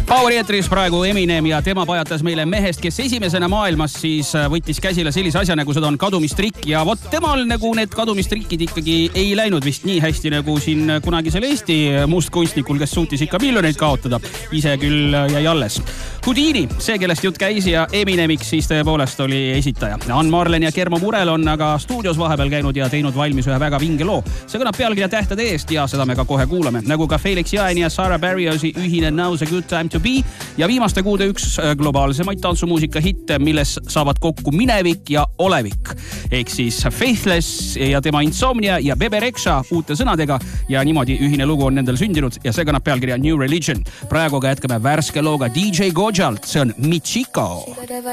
Poweri eetris praegu Eminem ja tema pajatas meile mehest, kes esimesena maailmas siis võttis käsile sellise asja, nagu seda on kadumistrikk ja vot temal nagu need kadumistrikkid ikkagi ei läinud vist nii hästi nagu siin kunagisel Eesti mustkunstnikul, kes suutis ikka miljoneid kaotada. Ise küll jäi alles. Houdini, see kellest jutt käis ja Eminemiks siis tõepoolest oli esitaja. Ann Marlen ja Kermo Murel on aga stuudios vahepeal käinud ja teinud valmis ühe väga vinge loo. See kõnab pealkirja Tähtede eest ja seda me ka kohe kuulame. Nagu ka Felix Jaeni ja Sarah Barriosi ühine Now's a Good Time to Be ja viimaste kuude üks globaalsemaid tantsumuusika hitte, milles saavad kokku minevik ja olevik. Ehk siis Faithless ja tema Insomnia ja Bebe Rexha uute sõnadega ja niimoodi ühine lugu on nendel sündinud ja see kannab pealkirja New Religion. Praegu ka jätkame värske looga DJ Gojalt, see on Michiko.